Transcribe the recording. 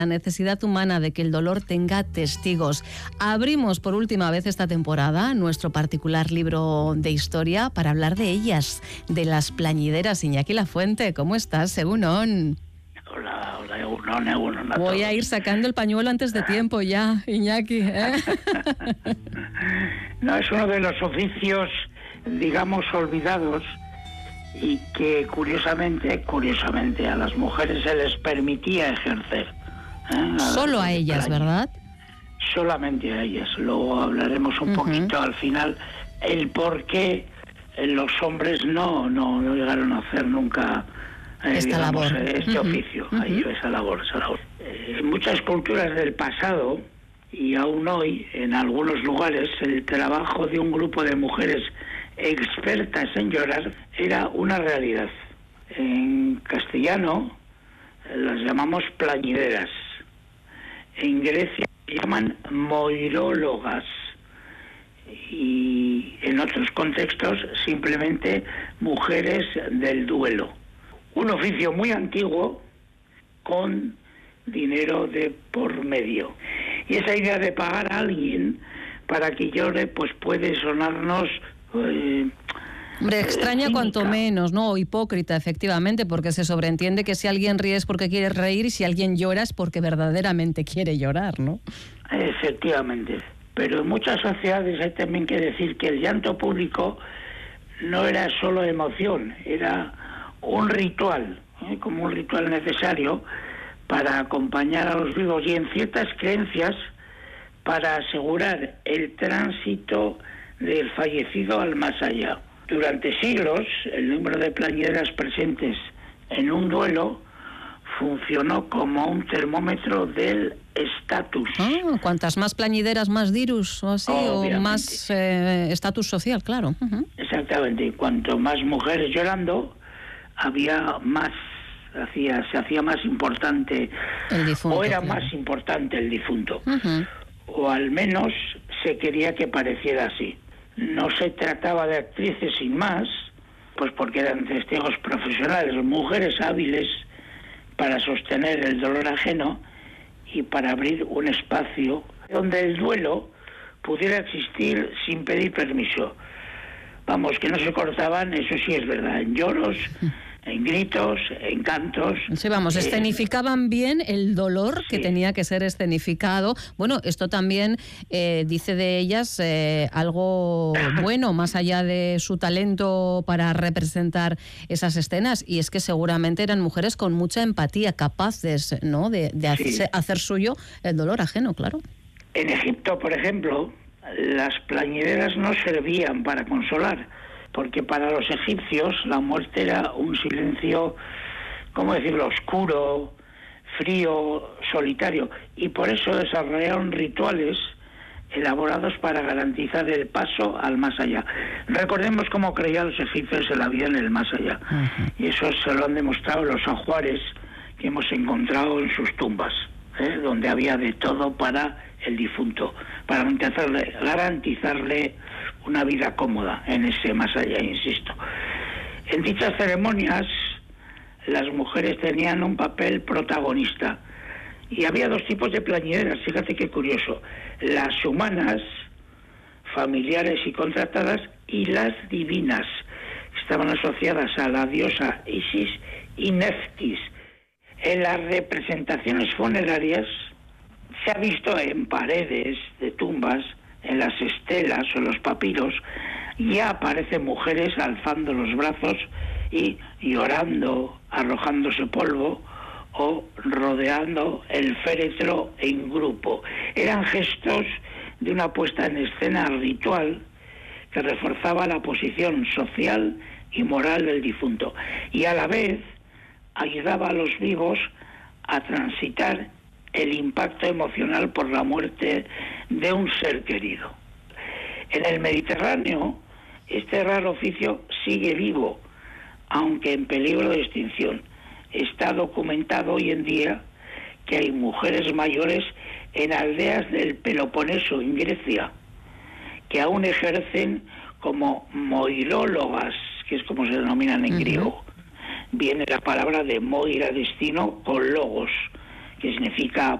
la necesidad humana de que el dolor tenga testigos. Abrimos por última vez esta temporada nuestro particular libro de historia para hablar de ellas, de las plañideras. Iñaki Lafuente, ¿cómo estás? Egunon. Hola, Egunon. Voy a ir sacando el pañuelo antes de tiempo ya, Iñaki, ¿eh? No, es uno de los oficios, digamos, olvidados y que curiosamente a las mujeres se les permitía ejercer. Solo a ellas, ¿verdad? Solamente a ellas. Luego hablaremos un poquito al final el por qué los hombres no llegaron a hacer nunca esta labor. Este oficio, esa labor. En muchas culturas del pasado y aún hoy, en algunos lugares, el trabajo de un grupo de mujeres expertas en llorar era una realidad. En castellano las llamamos plañideras. En Grecia se llaman moirólogas y en otros contextos simplemente mujeres del duelo. Un oficio muy antiguo con dinero de por medio. Y esa idea de pagar a alguien para que llore pues puede sonarnos hombre, extraña cínica, cuanto menos, ¿no? O hipócrita, efectivamente, porque se sobreentiende que si alguien ríe es porque quiere reír y si alguien llora es porque verdaderamente quiere llorar, ¿no? Efectivamente. Pero en muchas sociedades hay también que decir que el llanto público no era solo emoción, era un ritual, como un ritual necesario para acompañar a los vivos y en ciertas creencias para asegurar el tránsito del fallecido al más allá. Durante siglos, el número de plañideras presentes en un duelo funcionó como un termómetro del estatus. Cuantas más plañideras, más dirus, o así, obviamente, o más estatus social, claro. Exactamente, y cuanto más mujeres llorando, había más, se hacía más importante el difunto, o era claro, más importante el difunto, o al menos se quería que pareciera así. No se trataba de actrices sin más, pues porque eran testigos profesionales, mujeres hábiles para sostener el dolor ajeno y para abrir un espacio donde el duelo pudiera existir sin pedir permiso. Vamos, que no se cortaban, eso sí es verdad, en lloros, en gritos, en cantos. Sí, vamos, escenificaban bien el dolor que tenía que ser escenificado. Bueno, esto también dice de ellas algo bueno, más allá de su talento para representar esas escenas, y es que seguramente eran mujeres con mucha empatía, capaces, ¿no?, de hacer suyo el dolor ajeno, claro. En Egipto, por ejemplo, las plañideras no servían para consolar, porque para los egipcios la muerte era un silencio, ¿cómo decirlo?, oscuro, frío, solitario, y por eso desarrollaron rituales elaborados para garantizar el paso al más allá. Recordemos cómo creían los egipcios en la vida en el más allá, y eso se lo han demostrado los ajuares que hemos encontrado en sus tumbas, donde había de todo para el difunto, para garantizarle una vida cómoda en ese más allá, insisto. En dichas ceremonias las mujeres tenían un papel protagonista y había dos tipos de plañideras, fíjate qué curioso: las humanas, familiares y contratadas, y las divinas, estaban asociadas a la diosa Isis y Neftis. En las representaciones funerarias se ha visto en paredes de tumbas, en las estelas o los papiros, ya aparecen mujeres alzando los brazos y llorando, arrojándose polvo o rodeando el féretro en grupo. Eran gestos de una puesta en escena ritual que reforzaba la posición social y moral del difunto y a la vez ayudaba a los vivos a transitar el impacto emocional por la muerte de un ser querido. En el Mediterráneo, este raro oficio sigue vivo, aunque en peligro de extinción. Está documentado hoy en día que hay mujeres mayores en aldeas del Peloponeso, en Grecia, que aún ejercen como moirólogas, que es como se denominan en griego. Viene la palabra de moira, destino, con logos, que significa